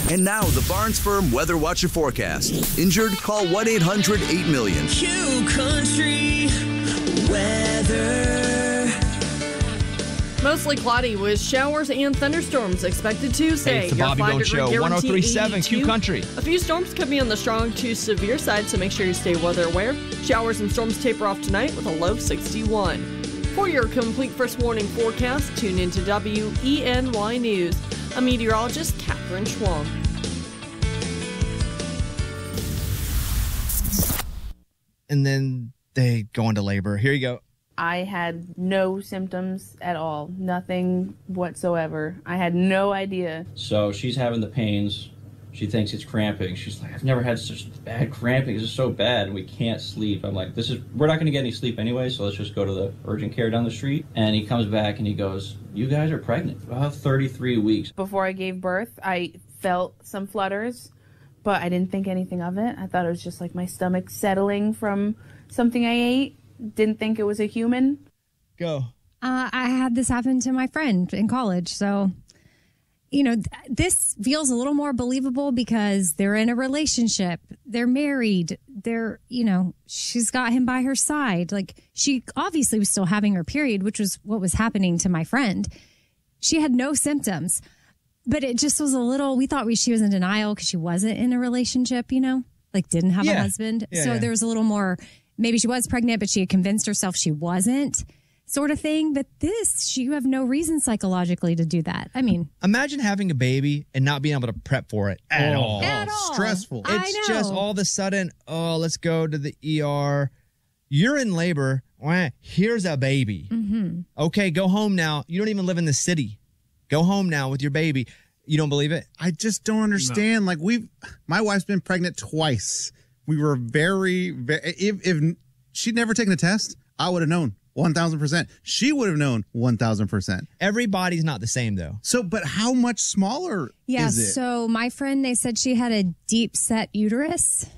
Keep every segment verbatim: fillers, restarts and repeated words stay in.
And now, the Barnes Firm Weather Watcher forecast. Injured? Call one eight hundred eight million. Q Country Weather. Mostly cloudy with showers and thunderstorms expected Tuesday. Hey, it's the Bobby Bones Show, one oh three point seven Q Country. A few storms could be on the strong to severe side, so make sure you stay weather aware. Showers and storms taper off tonight with a low of sixty-one. For your complete first warning forecast, tune into W E N Y News. I'm meteorologist Catherine Schwam. And then they go into labor. Here you go. I had no symptoms at all, nothing whatsoever. I had no idea. So she's having the pains. She thinks it's cramping. She's like, I've never had such bad cramping. This is so bad. We can't sleep. I'm like, this is, we're not going to get any sleep anyway, so let's just go to the urgent care down the street. And he comes back and he goes, you guys are pregnant. About thirty-three weeks. Before I gave birth, I felt some flutters, but I didn't think anything of it. I thought it was just like my stomach settling from something I ate. Didn't think it was a human. Go. Uh, I had this happen to my friend in college, so... You know, th- this feels a little more believable because they're in a relationship. They're married. They're, you know, she's got him by her side. Like, she obviously was still having her period, which was what was happening to my friend. She had no symptoms, but it just was a little, we thought we, she was in denial because she wasn't in a relationship, you know, like didn't have yeah. a husband. Yeah, so yeah. there was a little more, maybe she was pregnant, but she had convinced herself she wasn't. Sort of thing. But this, you have no reason psychologically to do that. I mean, imagine having a baby and not being able to prep for it at oh, all. At all. Stressful. It's I know. just all of a sudden, oh, let's go to the E R. You're in labor. Wah, here's a baby. Mm-hmm. Okay, go home now. You don't even live in the city. Go home now with your baby. You don't believe it? I just don't understand. No. Like, we've, my wife's been pregnant twice. We were very, very if, if she'd never taken a test, I would have known. one thousand percent. She would have known one thousand percent. Everybody's not the same, though. So, but how much smaller yeah, is it? So my friend, they said she had a deep set uterus.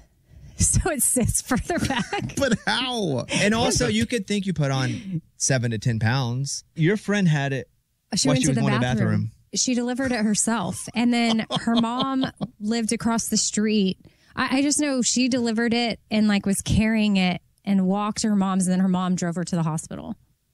So it sits further back. But how? And also, you could think you put on seven to ten pounds. Your friend had it She while went she to was the going to the bathroom. bathroom. She delivered it herself. And then her mom lived across the street. I, I just know she delivered it and like was carrying it and walked her mom's, and then her mom drove her to the hospital.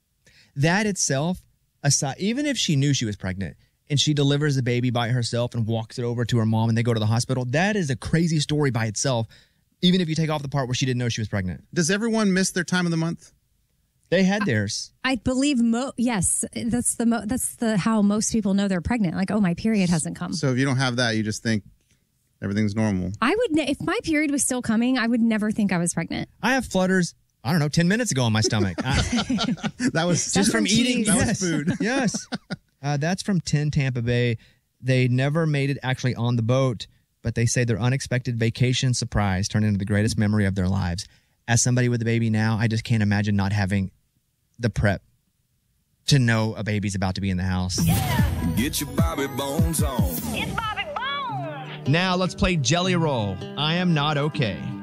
That itself, aside, even if she knew she was pregnant and she delivers the baby by herself and walks it over to her mom and they go to the hospital, that is a crazy story by itself, even if you take off the part where she didn't know she was pregnant. Does everyone miss their time of the month? They had theirs. I believe, mo- yes, that's the mo- that's the how most people know they're pregnant. Like, oh, my period hasn't come. So if you don't have that, you just think everything's normal. I would, ne- if my period was still coming, I would never think I was pregnant. I have flutters, I don't know, ten minutes ago on my stomach. I, That was just from eating. That Yes. was food. Yes. Uh, that's from ten Tampa Bay. They never made it actually on the boat, but they say their unexpected vacation surprise turned into the greatest memory of their lives. As somebody with a baby now, I just can't imagine not having the prep to know a baby's about to be in the house. Yeah. Get your Bobby Bones on. It's Bobby Bones. Now let's play Jelly Roll. I am not okay.